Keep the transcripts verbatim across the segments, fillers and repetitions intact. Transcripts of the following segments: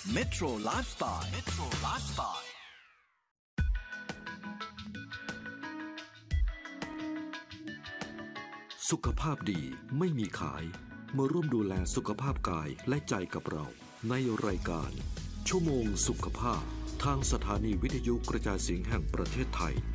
Metro Lifestyle Metro Lifestyle สุขภาพดีไม่มีขายมาร่วมดูแลสุขภาพกายและใจกับเราในรายการชั่วโมงสุขภาพทางสถานีวิทยุกระจายเสียงแห่งประเทศไทย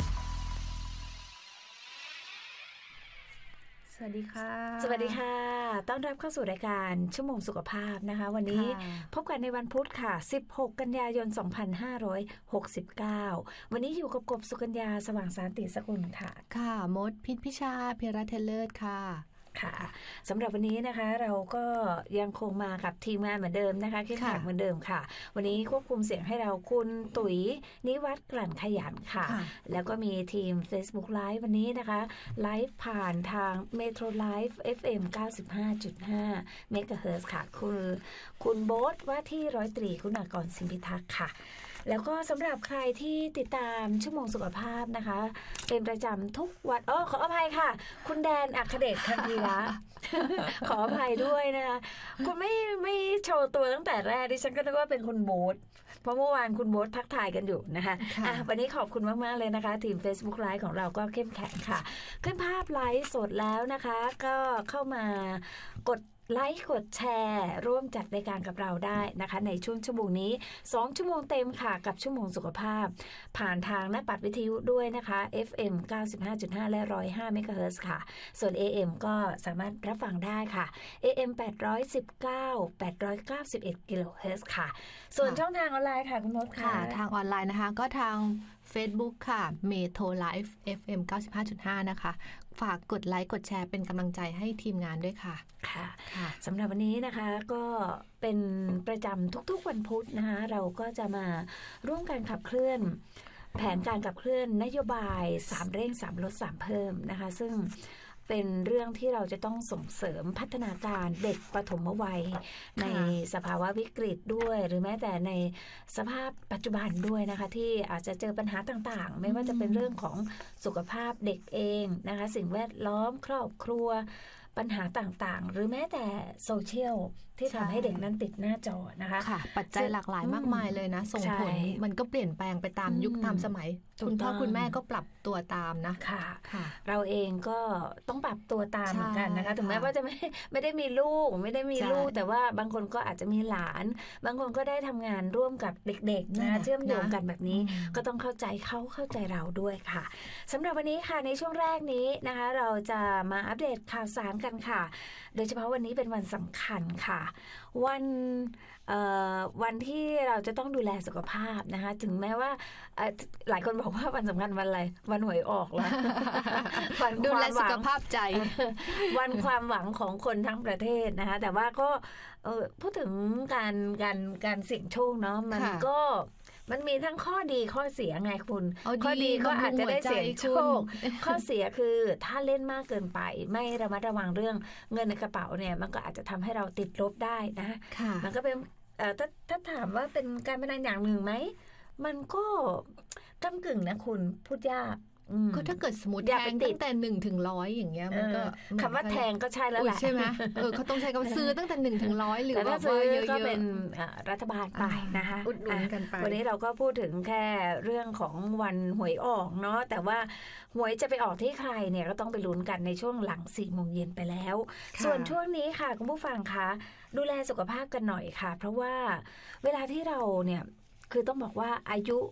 สวัสดีค่ะสวัสดีค่ะต้อนรับเข้าสู่รายการชั่วโมงสุขภาพนะคะวันนี้พบกันในวันพุธค่ะสิบหกกันยายนสองพันห้าร้อยหกสิบเก้าวันนี้อยู่กับกบสุกัญญาสว่างสานติสกุลค่ะค่ะมดพิษพิชาเพระเทเลิศค่ะค่ะสำหรับวันนี้นะคะเราก็ยังคงมากับทีมงานเหมือนเดิมนะคะเข้มแข็งเหมือนเดิมค่ะวันนี้ควบคุมเสียงให้เราคุณตุ๋ยนิวัฒน์กลั่นขยันค่ะแล้วก็มีทีม Facebook Live วันนี้นะคะไลฟ์ผ่านทาง Metro Live เอฟ เอ็ม เก้าสิบห้าจุดห้า เมกะเฮิรตซ์ค่ะคุณคุณโบ๊ทว่าที่ร้อยตรีคุณากรสิงห์พิทักษ์ค่ะแล้วก็สำหรับใครที่ติดตามชั่วโมงสุขภาพนะคะเป็นประจำทุกวันอ๋อขออภัยค่ะคุณแดนอัครเดชคันธีระ ขออภัยด้วยนะคะคุณไม่ไม่โชว์ตัวตั้งแต่แรกดิฉันก็นึกว่าเป็นคุณโบ๊ทเพราะเมื่อวานคุณโบ๊ททักทายกันอยู่นะคะอ่ะวันนี้ขอบคุณมากๆเลยนะคะทีม Facebook Live ของเราก็เข้มแข็งค่ะขึ้นภาพไลฟ์สดแล้วนะคะก็เข้ามากดไลค์กดแชร์ร่วมจัดรายการกับเราได้นะคะในช่วงชั่วโมงนี้สองชั่วโมงเต็มค่ะกับชั่วโมงสุขภาพผ่านทางหน้าปัดวิทยุด้วยนะคะ เอฟ เอ็ม เก้าสิบห้าจุดห้า และ หนึ่งร้อยห้า เมกะเฮิรตซ์ค่ะส่วน เอ เอ็ม ก็สามารถรับฟังได้ค่ะ เอ เอ็ม แปดร้อยสิบเก้า แปดร้อยเก้าสิบเอ็ด กิโลเฮิรตซ์ค่ะส่วนช่องทางออนไลน์ค่ะคุณมดค่ะทางออนไลน์นะคะก็ทาง Facebook ค่ะ Metro Live เอฟ เอ็ม เก้าสิบห้าจุดห้า นะคะฝากกดไลค์กดแชร์เป็นกำลังใจให้ทีมงานด้วยค่ะค่ะสำหรับวันนี้นะคะก็เป็นประจำทุกๆวันพุธนะคะเราก็จะมาร่วมกันขับเคลื่อนแผนการขับเคลื่อนนโยบายสามเร่งสามลดสามเพิ่มนะคะซึ่งเป็นเรื่องที่เราจะต้องส่งเสริมพัฒนาการเด็กปฐมวัยในสภาวะวิกฤตด้วยหรือแม้แต่ในสภาพปัจจุบันด้วยนะคะที่อาจจะเจอปัญหาต่างๆไม่ว่าจะเป็นเรื่องของสุขภาพเด็กเองนะคะสิ่งแวดล้อมครอบครัวปัญหาต่างๆหรือแม้แต่โซเชียลที่ทำให้เด็กนั้นติดหน้าจอนะคะค่ะปัจจัยหลากหลายมากมายเลยนะส่งผลมันก็เปลี่ยนแปลงไปตามยุคตามสมัยคุณพ่อคุณแม่ก็ปรับตัวตามนะค่ะเราเองก็ต้องปรับตัวตามเหมือนกันนะคะถึงแม้ว่าจะไม่ไม่ได้มีลูกไม่ได้มีลูกแต่ว่าบางคนก็อาจจะมีหลานบางคนก็ได้ทำงานร่วมกับเด็กๆนะเชื่อมโยงกันแบบนี้ก็ต้องเข้าใจเขาเข้าใจเราด้วยค่ะสำหรับวันนี้ค่ะในช่วงแรกนี้นะคะเราจะมาอัปเดตข่าวสารกันค่ะโดยเฉพาะวันนี้เป็นวันสำคัญค่ะวันวันที่เราจะต้องดูแลสุขภาพนะคะถึงแม้ว่าหลายคนบอกว่าวันสำคัญวันอะไรวันหวยออกแล้ววันดูแลสุขภาพใจวันความหวังของคนทั้งประเทศนะคะแต่ว่าก็พูดถึงการการการเสี่ยงโชคเนาะมันก็มันมีทั้งข้อดีข้อเสียไงคุณข้อดีก็อาจจะได้เสี่ยงโชคข้อเสียคือถ้าเล่นมากเกินไปไม่ระมัดระวังเรื่องเงินในกระเป๋าเนี่ยมันก็อาจจะทำให้เราติดลบได้นะมันก็เป็นถ้าถ้าถามว่าเป็นการพนันอย่างหนึ่งไหมมันก็ก้ำกึ่งนะคุณพูดยากก็ถ้าเกิดสมมติแทงตั้งแต่หนึ่งถึงร้อยอย่างเงี้ยมันก็คำว่าแทงก็ใช่แล้วแหละใช่ไหมเออเขาต้องใช้คำซื้อตั้งแต่หนึ่งถึงร้อยหรือว่าเยอะๆก็เป็นรัฐบาลไปนะคะอุดหนุนกันไปวันนี้เราก็พูดถึงแค่เรื่องของวันหวยออกเนาะแต่ว่าหวยจะไปออกที่ใครเนี่ยก็ต้องไปลุ้นกันในช่วงหลังสี่โมงเย็นไปแล้วส่วนช่วงนี้ค่ะคุณผู้ฟังคะดูแลสุขภาพกันหน่อยค่ะเพราะว่าเวลาที่เราเนี่ยคือต้องบอกว่าอายุ